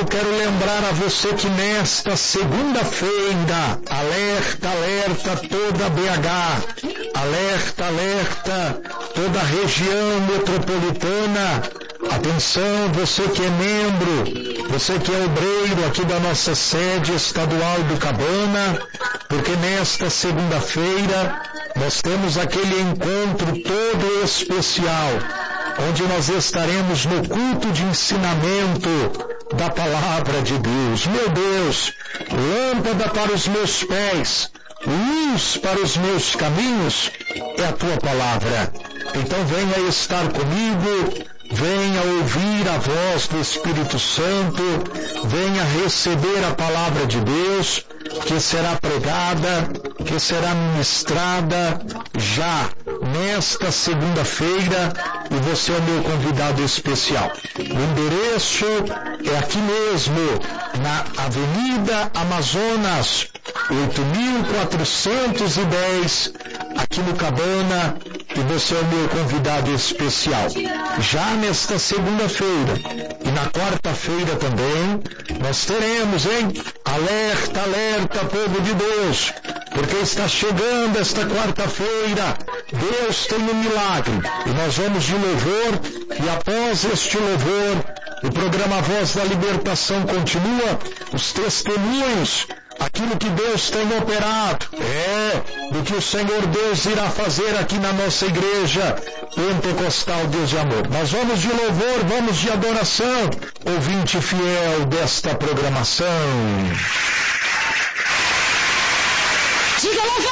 eu quero lembrar a você que nesta segunda-feira, alerta toda BH, alerta toda a região metropolitana. Atenção, você que é membro, você que é obreiro aqui da nossa sede estadual do Cabana, porque nesta segunda-feira nós temos aquele encontro todo especial, onde nós estaremos no culto de ensinamento da Palavra de Deus. Meu Deus, lâmpada para os meus pés, luz para os meus caminhos é a Tua Palavra. Então venha estar comigo, venha ouvir a voz do Espírito Santo, venha receber a Palavra de Deus, que será pregada, que será ministrada já nesta segunda-feira, e você é o meu convidado especial. O endereço é aqui mesmo, na Avenida Amazonas, 8.410, aqui no Cabana, e você é o meu convidado especial. Já nesta segunda-feira e na quarta-feira também, nós teremos, alerta, povo de Deus, porque está chegando esta quarta-feira, Deus tem um milagre, e nós vamos de louvor, e após este louvor, o programa Voz da Libertação continua, os testemunhos, aquilo que Deus tem operado, do que o Senhor Deus irá fazer aqui na nossa igreja pentecostal Deus de amor. Nós vamos de louvor, vamos de adoração, ouvinte fiel desta programação.